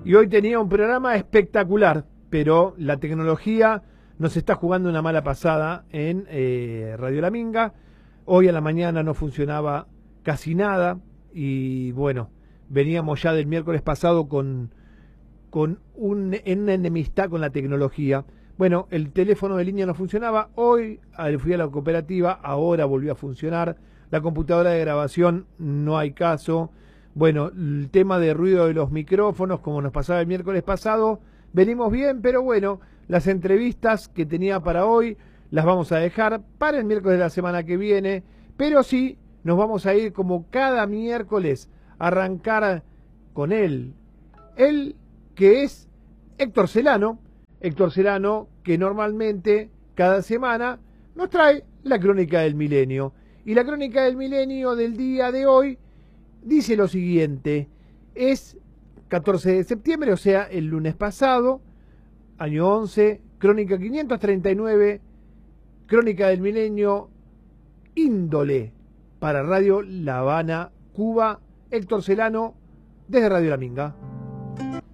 Y hoy tenía un programa espectacular, pero la tecnología nos está jugando una mala pasada en Radio La Minga. Hoy a la mañana no funcionaba casi nada y bueno, veníamos ya del miércoles pasado con una enemistad con la tecnología. Bueno, el teléfono de línea no funcionaba, hoy fui a la cooperativa, ahora volvió a funcionar, la computadora de grabación no hay caso. Bueno, el tema de ruido de los micrófonos, como nos pasaba el miércoles pasado, venimos bien, pero bueno, las entrevistas que tenía para hoy las vamos a dejar para el miércoles de la semana que viene, pero sí nos vamos a ir como cada miércoles a arrancar con él que es Héctor Celano que normalmente cada semana nos trae la crónica del milenio. Y la crónica del milenio del día de hoy dice lo siguiente: es 14 de septiembre, o sea, el lunes pasado, año 11, crónica 539, crónica del milenio, índole, para Radio La Habana, Cuba, Héctor Celano, desde Radio La Minga.